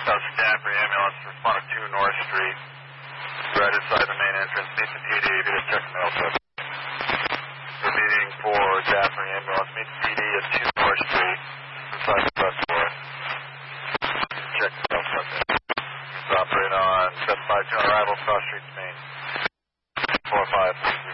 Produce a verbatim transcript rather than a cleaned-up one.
South Stanford ambulance, responded to North Street, right inside the main entrance, meet the P D, be to check the mail truck. The meeting for Daphne ambulance, meet the P D at two North Street, inside the bus door. Check the mail truck. It's operate on seven five two on arrival, South Street, Main. four five.